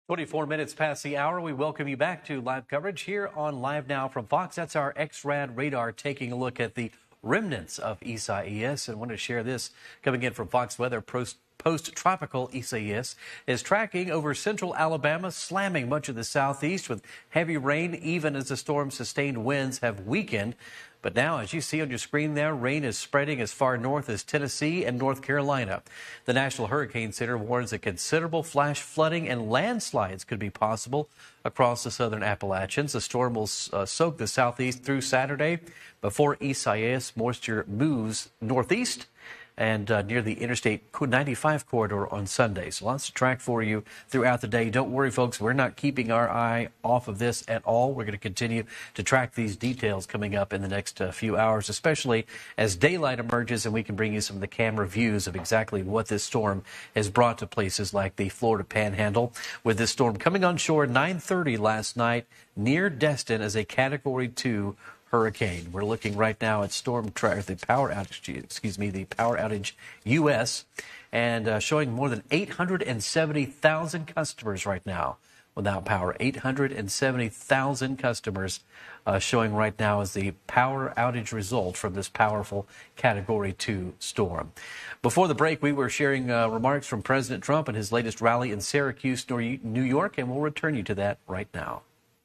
24 minutes past the hour. We welcome you back to live coverage here on Live Now from Fox. That's our X-RAD radar taking a look at the remnants of Isaias. And I want to share this coming in from Fox Weather. Post-tropical Isaias is tracking over central Alabama, slamming much of the southeast with heavy rain, even as the storm's sustained winds have weakened. But now, as you see on your screen there, rain is spreading as far north as Tennessee and North Carolina. The National Hurricane Center warns that considerable flash flooding and landslides could be possible across the southern Appalachians. The storm will soak the southeast through Saturday before Isaias moisture moves northeast and near the Interstate 95 corridor on Sunday. So lots to track for you throughout the day. Don't worry, folks. We're not keeping our eye off of this at all. We're going to continue to track these details coming up in the next few hours, especially as daylight emerges and we can bring you some of the camera views of exactly what this storm has brought to places like the Florida Panhandle. With this storm coming on shore 9:30 last night near Destin as a Category 2 hurricane. We're looking right now at the power outage U.S. and showing more than 870,000 customers right now without power. 870,000 customers showing right now as the power outage result from this powerful Category 2 storm. Before the break, we were sharing remarks from President Trump at his latest rally in Syracuse, New York, and we'll return you to that right now.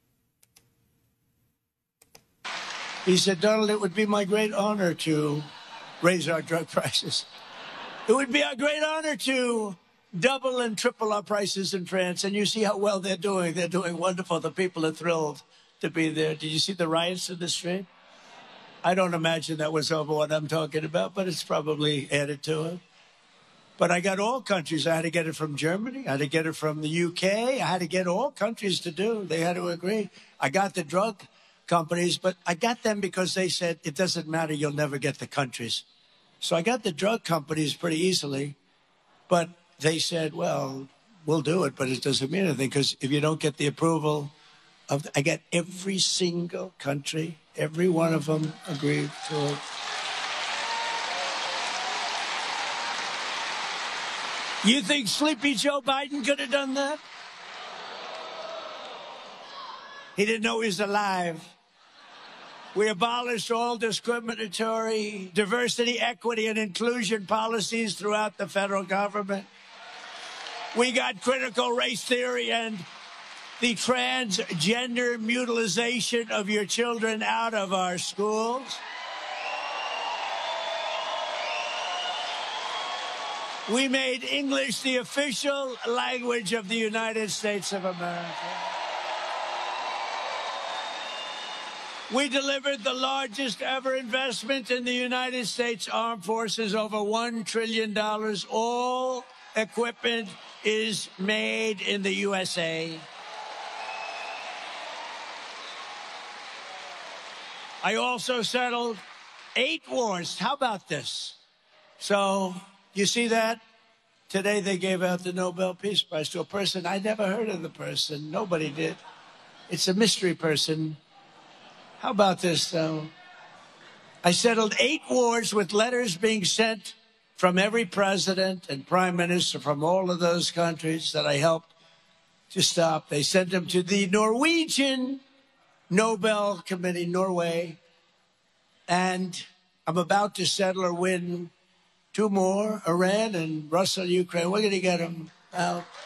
He said, Donald, it would be my great honor to raise our drug prices. It would be our great honor to double and triple our prices in France. And you see how well they're doing. They're doing wonderful. The people are thrilled to be there. Did you see the riots in the street? I don't imagine that was over what I'm talking about, but it's probably added to it. But I got all countries. I had to get it from Germany. I had to get it from the UK. I had to get all countries to do. They had to agree. I got the drug companies, but I got them because they said, it doesn't matter, you'll never get the countries. So I got the drug companies pretty easily, but they said, well, we'll do it, but it doesn't mean anything because if you don't get the approval of, I got every single country, every one of them agreed to it. You think Sleepy Joe Biden could have done that? He didn't know he was alive. We abolished all discriminatory diversity, equity, and inclusion policies throughout the federal government. We got critical race theory and the transgender mutilization of your children out of our schools. We made English the official language of the United States of America. We delivered the largest ever investment in the United States Armed Forces, over $1 trillion. All equipment is made in the USA. I also settled 8 wars. How about this? So, you see that? Today they gave out the Nobel Peace Prize to a person. I never heard of the person. Nobody did. It's a mystery person. How about this, though? I settled 8 wars with letters being sent from every president and prime minister from all of those countries that I helped to stop. They sent them to the Norwegian Nobel Committee, Norway. And I'm about to settle or win 2 more, Iran and Russia, Ukraine. We're going to get them out.